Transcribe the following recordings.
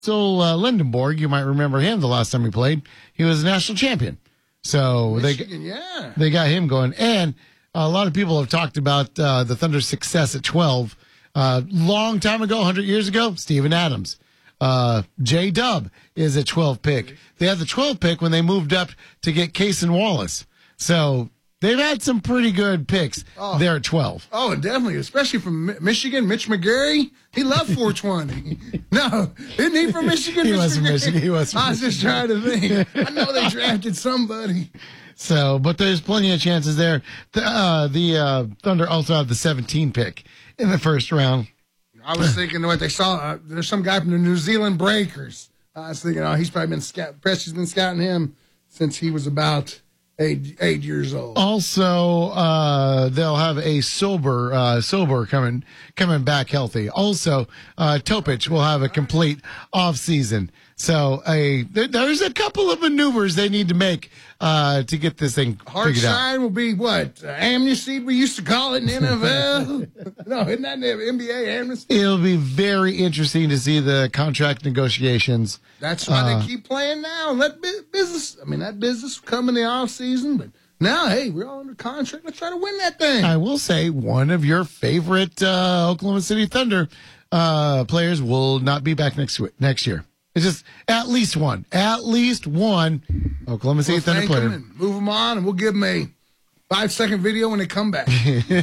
Lindenborg, you might remember him the last time he played. He was a national champion. So they got him going. And a lot of people have talked about the Thunder's success at 12. Long time ago, 100 years ago, Steven Adams. J-Dub is a 12 pick. They had the 12 pick when they moved up to get Case and Wallace. So they've had some pretty good picks there at 12. Oh, definitely, especially from Michigan. Mitch McGarry, he loved 420. No, isn't he from Michigan? He was from Michigan. I was just trying to think. I know they drafted somebody. So, but there's plenty of chances there. The Thunder also have the 17 pick in the first round. I was thinking what they saw. There's some guy from the New Zealand Breakers. I was thinking, he's probably been Presti's been scouting him since he was about 8 years old. Also, they'll have a Sober coming back healthy. Also, Topic will have a complete off season. So there's a couple of maneuvers they need to make to get this thing figured out. Hartshine will be what? Amnesty we used to call it in the NFL? No, isn't that the NBA amnesty? It'll be very interesting to see the contract negotiations. That's why they keep playing now. Let business. I mean, that business will come in the off season, but now, hey, we're all under contract. Let's try to win that thing. I will say one of your favorite Oklahoma City Thunder players will not be back next year. It's just at least one Oklahoma City Thunder player. Move them on, and we'll give them a 5-second video when they come back.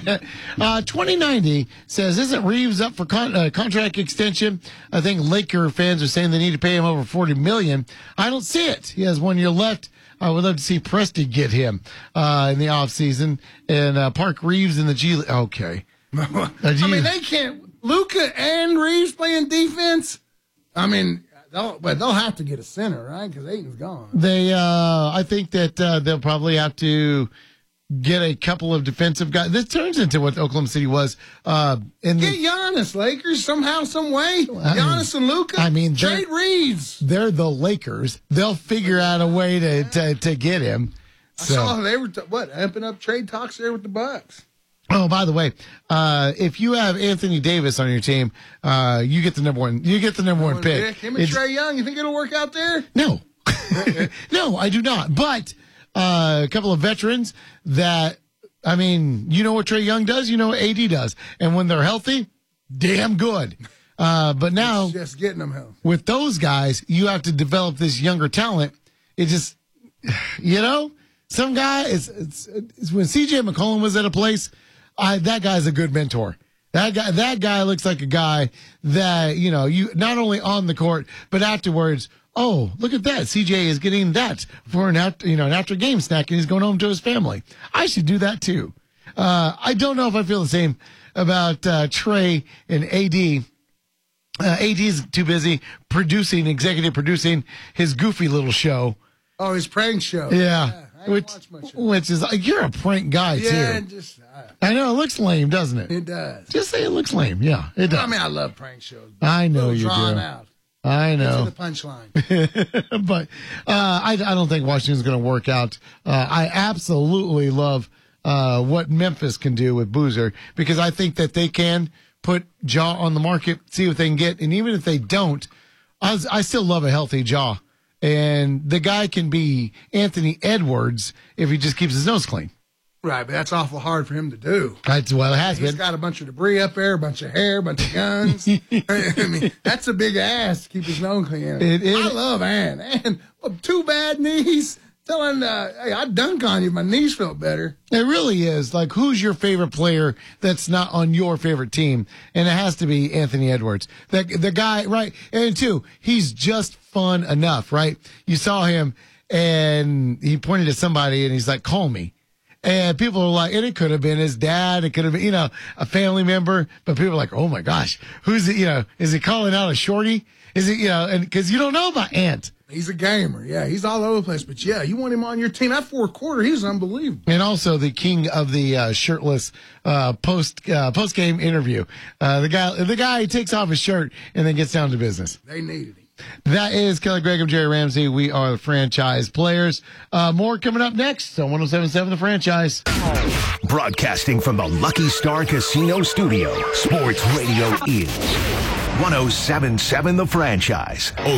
2090 says, isn't Reeves up for contract extension? I think Laker fans are saying they need to pay him over $40 million. I don't see it. He has 1 year left. I would love to see Presti get him in the offseason. And Park Reeves in the G League. Okay. I mean, they can't. Luka and Reeves playing defense? I mean, they'll have to get a center, right? Because Ayton's gone. I think that they'll probably have to get a couple of defensive guys. This turns into what Oklahoma City was. Get Giannis, Lakers, somehow, some way. Giannis and Luka. I mean, trade Reeves. They're the Lakers. They'll figure out a way to get him. So. I saw they were amping up trade talks there with the Bucks. Oh, by the way, if you have Anthony Davis on your team, you get the number one. You get the number one pick. Him and Trae Young. You think it'll work out there? No, no, I do not. But a couple of veterans that, I mean, you know what Trae Young does. You know what AD does, and when they're healthy, damn good. But now, it's just getting them healthy. With those guys, you have to develop this younger talent. It just, some guy it's when CJ McCollum was at a place. That guy's a good mentor. That guy looks like a guy that, you not only on the court, but afterwards, oh, look at that. CJ is getting that for an after game snack and he's going home to his family. I should do that too. I don't know if I feel the same about Trae and AD. AD's too busy executive producing his goofy little show. Oh, his prank show. Yeah. Which is you're a prank guy too. I know it looks lame, doesn't it? It does. Just say it looks lame. Yeah, it does. I mean, I love prank shows. I know you do. Out. I know. Get to the punchline. But I don't think Washington's going to work out. I absolutely love what Memphis can do with Boozer because I think that they can put Ja on the market, see what they can get, and even if they don't, I still love a healthy Ja. And the guy can be Anthony Edwards if he just keeps his nose clean. Right, but that's awful hard for him to do. That's what it has been. He's got a bunch of debris up there, a bunch of hair, a bunch of guns. I mean, that's a big ass to keep his nose clean. I love Ann. Ann, two bad knees. Telling, hey, I'd dunk on you if my knees felt better. It really is. Like, who's your favorite player that's not on your favorite team? And it has to be Anthony Edwards. The guy, right? And two, he's just fun enough, right? You saw him and he pointed at somebody and he's like, call me. And people are like, and it could have been his dad. It could have been, a family member. But people are like, oh my gosh, who's it? Is he calling out a shorty? Is it, and because you don't know about Ant. He's a gamer. Yeah, he's all over the place. But, yeah, you want him on your team. That fourth quarter, he's unbelievable. And also the king of the shirtless post-game interview. The guy takes off his shirt and then gets down to business. They needed him. That is Kelly Greg. I'm Jerry Ramsey. We are the Franchise Players. More coming up next on 107.7 The Franchise. Broadcasting from the Lucky Star Casino Studio, Sports Radio is 1077 The Franchise.